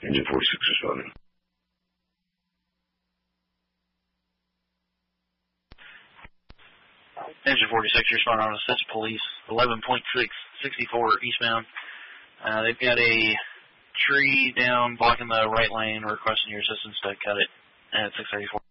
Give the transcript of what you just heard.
Engine 46 responding. Engine 46 responding on assist police, 11.6, 64 eastbound. They've got a tree down blocking the right lane, requesting your assistance to cut it at 634.